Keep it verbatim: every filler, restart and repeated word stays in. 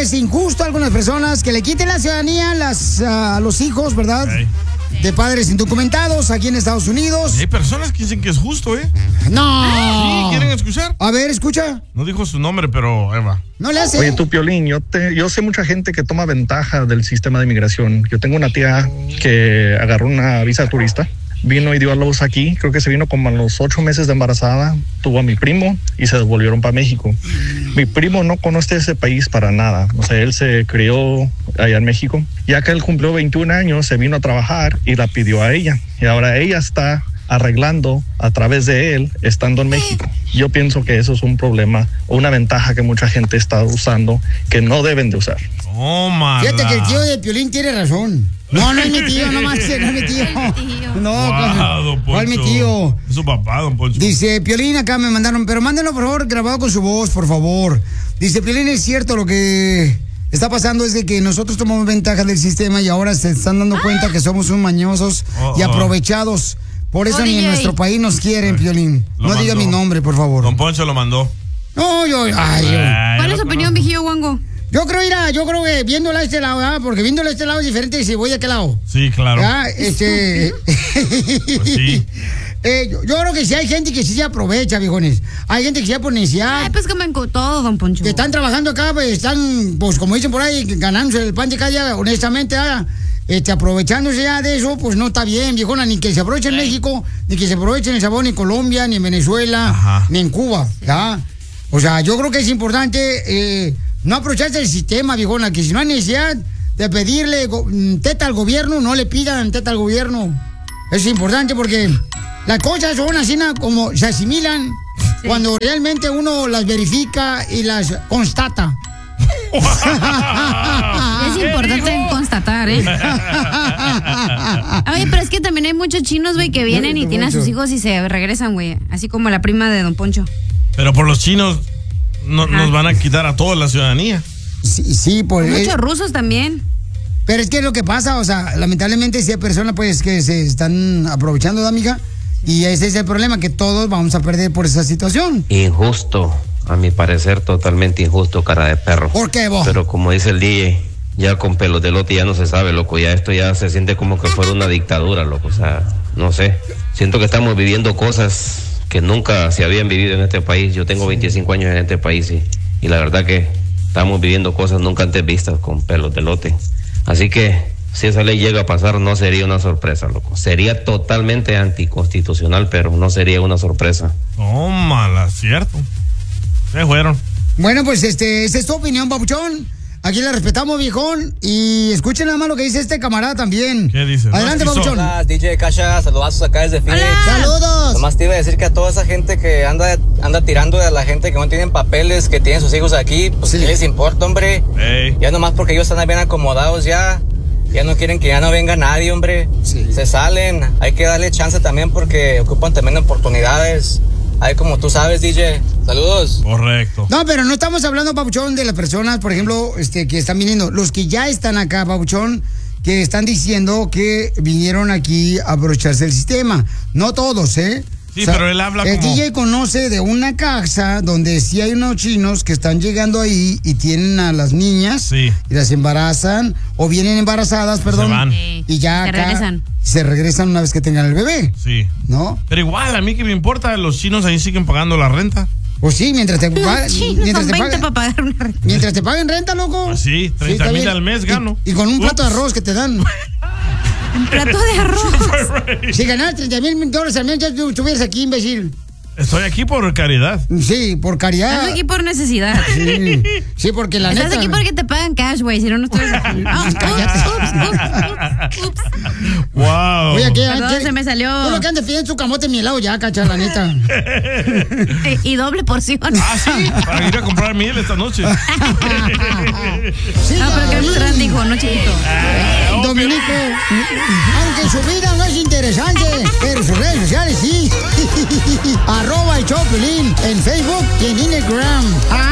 parece injusto a algunas personas que le quiten la ciudadanía a, las, a los hijos, ¿verdad? Okay. De padres indocumentados aquí en Estados Unidos. Y hay personas que dicen que es justo, ¿eh? No. Sí, ¿quieren escuchar? A ver, escucha. No dijo su nombre, pero Eva. No le hace. Oye, tú, Piolín, yo, te, yo sé mucha gente que toma ventaja del sistema de inmigración. Yo tengo una tía que agarró una visa de turista. Vino y dio a luz aquí, creo que se vino como a los ocho meses de embarazada, tuvo a mi primo y se devolvieron para México. Mi primo no conoce ese país para nada, o sea, él se crió allá en México. Ya que él cumplió veintiún años, se vino a trabajar y la pidió a ella. Y ahora ella está arreglando a través de él estando en México. Yo pienso que eso es un problema o una ventaja que mucha gente está usando que no deben de usar. Oh, mala. Fíjate que el tío de Piolín tiene razón. No, no es mi tío, no más, no es mi tío. No, wow, ¿cuál es mi tío? Es su papá, don Poncho. Dice, Piolín, acá me mandaron, pero mándenlo, por favor, grabado con su voz, por favor. Dice, Piolín, es cierto, lo que está pasando es de que nosotros tomamos ventaja del sistema y ahora se están dando cuenta que somos un mañosos oh, y aprovechados. Por eso oh, ni D J. En nuestro país nos quieren, ay, Piolín. No mandó. Diga mi nombre, por favor. Don Poncho lo mandó. No, yo, ay, yo. ¿Cuál es su opinión, viejillo guango? Yo creo, mira, yo creo que viéndola a este lado, ¿verdad? Porque viéndola a este lado es diferente si voy a aquel lado. Sí, claro. ¿Ya? Este... pues sí. eh, yo, yo creo que sí hay gente que sí se aprovecha, viejones. Hay gente que sí por necesidad. Ay, pues comen con todo, don Poncho. Que están trabajando acá, pues están, pues como dicen por ahí, ganándose el pan de cada día, honestamente, ¿ah? Este, aprovechándose ya de eso, pues no está bien, viejona, ni que se aproveche en México, ni que se aproveche en El Salvador, ni en Colombia, ni en Venezuela, ajá, ni en Cuba, ¿ya? O sea, yo creo que es importante eh, no aprovecharse del sistema, viejona, que si no hay necesidad de pedirle teta al gobierno, no le pidan teta al gobierno. Eso es importante porque las cosas son así como se asimilan sí. Cuando realmente uno las verifica y las constata. Es importante constatar, ¿eh? Oye, pero es que también hay muchos chinos, güey, que vienen y tienen a sus hijos y se regresan, güey. Así como la prima de don Poncho. Pero por los chinos no, nos van a quitar a toda la ciudadanía. Sí, sí, por muchos eh, rusos también. Pero es que lo que pasa, o sea, lamentablemente si hay personas pues que se están aprovechando de amiga y ese es el problema, que todos vamos a perder por esa situación. Injusto. A mi parecer, totalmente injusto, cara de perro. ¿Por qué vos? Pero como dice el D J, ya con pelos de lote ya no se sabe, loco. Ya esto ya se siente como que fuera una dictadura, loco. O sea, no sé. Siento que estamos viviendo cosas que nunca se habían vivido en este país. Yo tengo veinticinco años en este país y, y la verdad que estamos viviendo cosas nunca antes vistas con pelos de lote. Así que si esa ley llega a pasar, no sería una sorpresa, loco. Sería totalmente anticonstitucional, pero no sería una sorpresa. Oh, mala, cierto. Se fueron. Bueno, pues este, esa es tu opinión, papuchón. Aquí la respetamos, viejón. Y escuchen nada más lo que dice este camarada también. ¿Qué dice? Adelante, no, papuchón. Hola, D J Kasha, saludazos acá desde Phoenix. ¡Saludos! Nomás te iba a decir que a toda esa gente que anda, anda tirando a la gente que no tienen papeles, que tienen sus hijos aquí, pues sí. ¿Qué les importa, hombre? Hey. Ya nomás porque ellos están bien acomodados ya. Ya no quieren que ya no venga nadie, hombre. Sí. Se salen. Hay que darle chance también porque ocupan también oportunidades. Ahí como tú sabes, D J. Saludos. Correcto. No, pero no estamos hablando, papuchón, de las personas, por ejemplo, este, que están viniendo. Los que ya están acá, papuchón, que están diciendo que vinieron aquí a abrocharse el sistema. No todos, ¿eh? Sí, o sea, pero él habla el como... D J conoce de una casa donde sí hay unos chinos que están llegando ahí y tienen a las niñas sí. Y las embarazan, o vienen embarazadas, perdón. Se van. Sí. Y ya se acá regresan. Se regresan una vez que tengan el bebé. Sí. ¿No? Pero igual, a mí que me importa, los chinos ahí siguen pagando la renta. Pues sí, mientras te, pa mientras, te paguen, para pagar una renta. mientras te paguen renta, loco. Pues sí, treinta mil al mes gano. Y, y con un plato Ups. de arroz que te dan. Un plato de arroz. Si ganas treinta mil dólares al mes, ya tú estuvieras aquí, imbécil. Estoy aquí por caridad. Sí, por caridad. Estás aquí por necesidad. Sí, sí, porque la Estás neta... aquí porque te pagan cash, güey, si no, no estuvieras aquí. Oh, ups, ups, ups, ups. Wow. Oye, ¿qué? Perdón, ¿qué? se me salió. Tú lo que andes pidiendo su camote mielado ya, cacha, la neta. y, y doble porción. Ah, sí, para ir a comprar miel esta noche. Sí, no, pero que es grande, hijo, no chiquito. Ah, oh, Dominico, aunque su vida no es interesante, pero sus redes sociales sí. Arroba el Choplin en Facebook y en Instagram.